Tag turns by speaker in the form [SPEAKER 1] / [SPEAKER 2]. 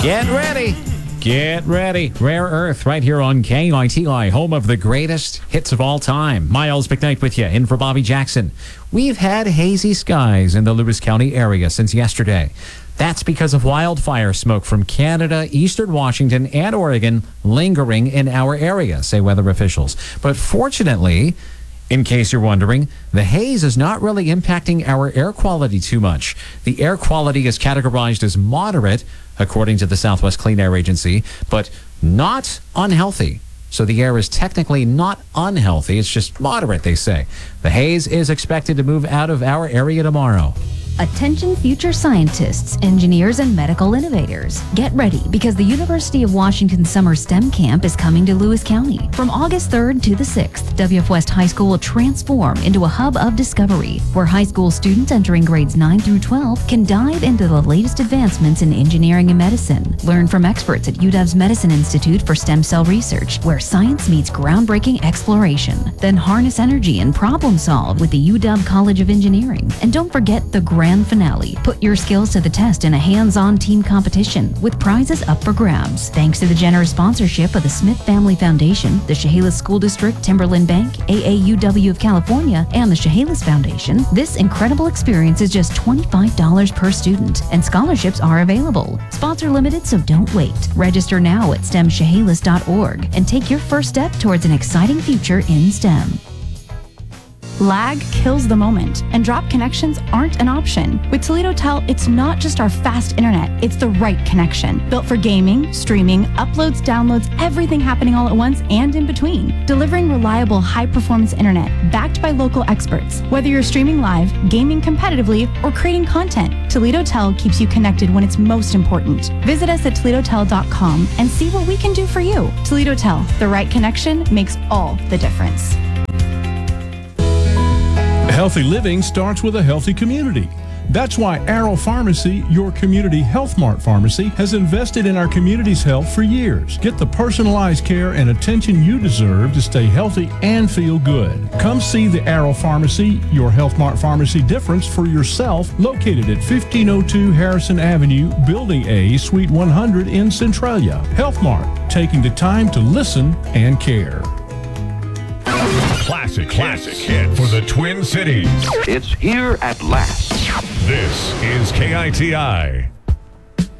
[SPEAKER 1] Get ready. Get ready. Rare Earth right here on KITI, home of the greatest hits of all time. Miles McKnight with you, in for Bobby Jackson. We've had hazy skies in the Lewis County area since yesterday. That's because of wildfire smoke from Canada, eastern Washington, and Oregon lingering in our area, say weather officials. But fortunately, in case you're wondering, the haze is not really impacting our air quality too much. The air quality is categorized as moderate, according to the Southwest Clean Air Agency, but not unhealthy. So the air is technically not unhealthy, it's just moderate, they say. The haze is expected to move out of our area tomorrow.
[SPEAKER 2] Attention future scientists, engineers, and medical innovators. Get ready because the University of Washington Summer STEM Camp is coming to Lewis County. From August 3rd to the 6th, WF West High School will transform into a hub of discovery where high school students entering grades 9 through 12 can dive into the latest advancements in engineering and medicine. Learn from experts at UW's Medicine Institute for Stem Cell Research, where science meets groundbreaking exploration. Then harness energy and problem solve with the UW College of Engineering. And don't forget the grand finale. Put your skills to the test in a hands-on team competition with prizes up for grabs. Thanks to the generous sponsorship of the Smith Family Foundation, the Chehalis School District, Timberland Bank, AAUW of California, and the Chehalis Foundation, this incredible experience is just $25 per student, and scholarships are available. Sponsor limited, so don't wait. Register now at stemchehalis.org and take your first step towards an exciting future in STEM.
[SPEAKER 3] Lag kills the moment, and drop connections aren't an option. With Toledo Tel, it's not just our fast internet, it's the right connection. Built for gaming, streaming, uploads, downloads, everything happening all at once and in between. Delivering reliable, high-performance internet, backed by local experts. Whether you're streaming live, gaming competitively, or creating content, Toledo Tel keeps you connected when it's most important. Visit us at ToledoTel.com and see what we can do for you. Toledo Tel, the right connection makes all the difference.
[SPEAKER 4] Healthy living starts with a healthy community. That's why Arrow Pharmacy, your community Health Mart pharmacy, has invested in our community's health for years. Get the personalized care and attention you deserve to stay healthy and feel good. Come see the Arrow Pharmacy, your Health Mart pharmacy difference for yourself, located at 1502 Harrison Avenue, Building A, Suite 100 in Centralia. Health Mart, taking the time to listen and care.
[SPEAKER 5] Classic hit for the Twin Cities.
[SPEAKER 6] It's here at last.
[SPEAKER 5] This is KITI.